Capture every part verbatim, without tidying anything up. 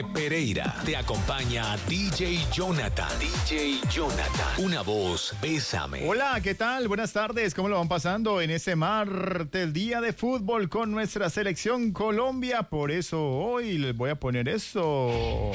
Pereira te acompaña D J Jonathan. D J Jonathan, una voz, bésame. Hola, ¿qué tal? Buenas tardes. ¿Cómo lo van pasando en este martes, día de fútbol con nuestra selección Colombia? Por eso hoy les voy a poner eso.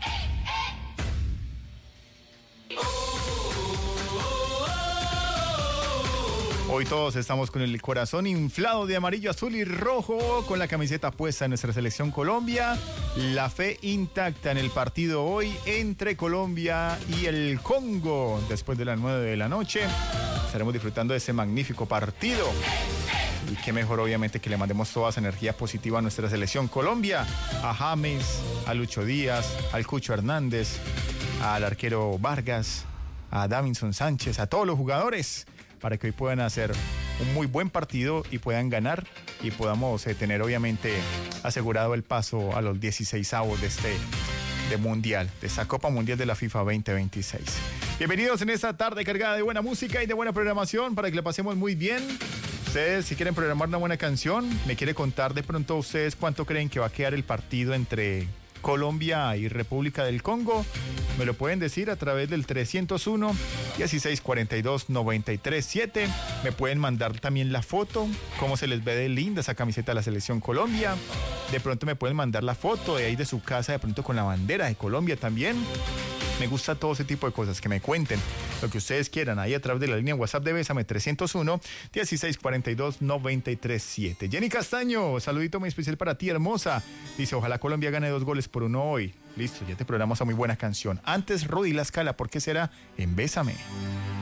Hoy todos estamos con el corazón inflado de amarillo, azul y rojo, con la camiseta puesta en nuestra selección Colombia. La fe intacta en el partido hoy entre Colombia y el Congo. Después de las nueve de la noche estaremos disfrutando de ese magnífico partido. Y qué mejor, obviamente, que le mandemos toda esa energía positiva a nuestra selección Colombia. A James, a Lucho Díaz, al Cucho Hernández, al arquero Vargas, a Davinson Sánchez, a todos los jugadores, para que hoy puedan hacer un muy buen partido y puedan ganar y podamos eh, tener obviamente asegurado el paso a los dieciseisavos de este de mundial, de esta Copa Mundial de la FIFA veinte veintiséis. Bienvenidos en esta tarde cargada de buena música y de buena programación para que le pasemos muy bien. Ustedes, si quieren programar una buena canción, me quiere contar de pronto ustedes cuánto creen que va a quedar el partido entre Colombia y República del Congo. Me lo pueden decir a través del trescientos uno, dieciséis cuarenta y dos, noventa y tres siete. Me pueden mandar también la foto, cómo se les ve de linda esa camiseta de la selección Colombia. De pronto me pueden mandar la foto de ahí de su casa, de pronto con la bandera de Colombia también. Me gusta todo ese tipo de cosas, que me cuenten lo que ustedes quieran ahí a través de la línea WhatsApp de Bésame trescientos uno, dieciséis cuarenta y dos, noventa y tres siete. Jenny Castaño, saludito muy especial para ti, hermosa. Dice, ojalá Colombia gane dos goles por uno hoy. Listo, ya te programamos a muy buena canción. Antes, Rudy La Scala, ¿por qué será? En Bésame.